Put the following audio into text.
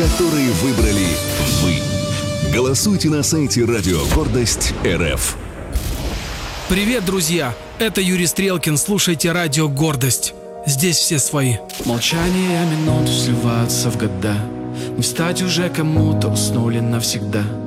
которые выбрали вы. Голосуйте на сайте Радио Гордость РФ. Привет, друзья! Это Юрий Стрелкин. Слушайте Радио Гордость. Здесь все свои. Молчание минут сливается в года. Не встать уже кому-то, уснули навсегда.